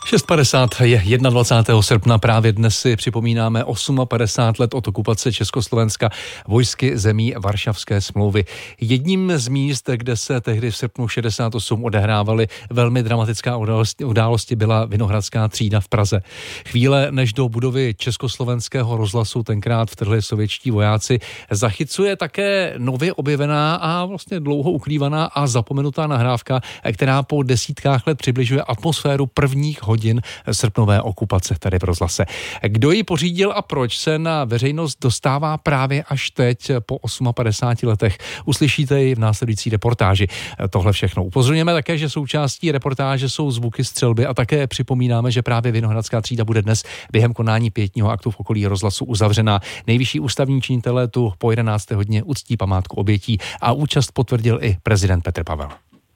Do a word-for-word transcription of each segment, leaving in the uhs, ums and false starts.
šest padesát je dvacátého prvního srpna, právě dnes si připomínáme padesát osm let od okupace Československa vojsky zemí Varšavské smlouvy. Jedním z míst, kde se tehdy v srpnu šedesát osm odehrávaly velmi dramatická události, události byla Vinohradská třída v Praze. Chvíle, než do budovy Československého rozhlasu tenkrát vtrhli sovětští vojáci, zachycuje také nově objevená a vlastně dlouho ukrývaná a zapomenutá nahrávka, která po desítkách let přibližuje atmosféru prvních hodin srpnové okupace tady v rozhlase. Kdo ji pořídil a proč se na veřejnost dostává právě až teď po padesáti osmi letech? Uslyšíte ji v následující reportáži. Tohle všechno. Upozorňujeme také, že součástí reportáže jsou zvuky střelby a také připomínáme, že právě Vinohradská třída bude dnes během konání pětního aktu v okolí rozhlasu uzavřená. Nejvyšší ústavní činitelé tu po jedenácté hodině uctí památku obětí a účast potvrdil i prezident Petr Pavel.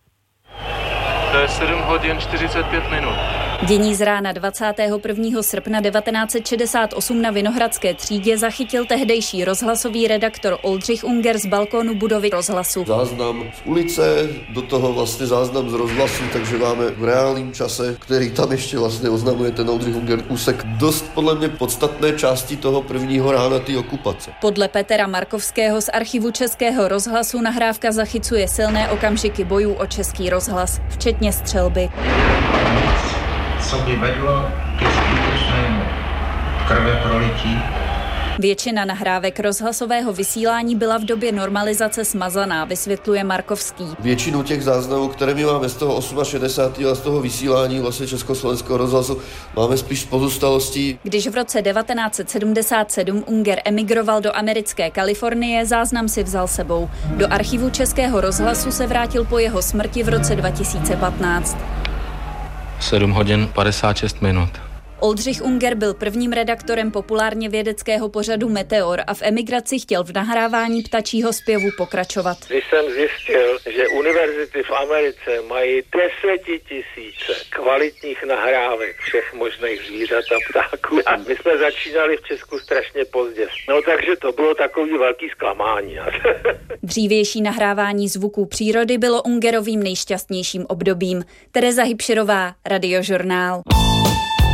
To je sedm hodin čtyřicet pět minut. Dění z rána dvacátého prvního srpna devatenáct set šedesát osm na Vinohradské třídě zachytil tehdejší rozhlasový redaktor Oldřich Unger z balkónu budovy rozhlasu. Záznam z ulice, do toho vlastně záznam z rozhlasu, takže máme v reálném čase, který tam ještě vlastně oznamuje ten Oldřich Unger, úsek dost podle mě podstatné části toho prvního rána té okupace. Podle Petra Markovského z archivu Českého rozhlasu nahrávka zachycuje silné okamžiky bojů o Český rozhlas, včetně střelby. Co by vedlo ke skutečnému krveprolití. Většina nahrávek rozhlasového vysílání byla v době normalizace smazaná, vysvětluje Markovský. Většinu těch záznamů, které my máme z toho šedesátého osmého a z toho vysílání vlastně Československého rozhlasu, máme spíš pozůstalostí. Když v roce devatenáct set sedmdesát sedm Unger emigroval do americké Kalifornie, záznam si vzal sebou. Do archivu Českého rozhlasu se vrátil po jeho smrti v roce dva tisíce patnáct. sedm hodin padesát šest minut. Oldřich Unger byl prvním redaktorem populárně vědeckého pořadu Meteor a v emigraci chtěl v nahrávání ptačího zpěvu pokračovat. Když jsem zjistil, že univerzity v Americe mají desetitisíce kvalitních nahrávek všech možných zvířat a ptáků. A my jsme začínali v Česku strašně pozdě. No takže to bylo takový velký zklamání. Dřívější nahrávání zvuků přírody bylo Ungerovým nejšťastnějším obdobím. Tereza Hybširová, Radiožurnál.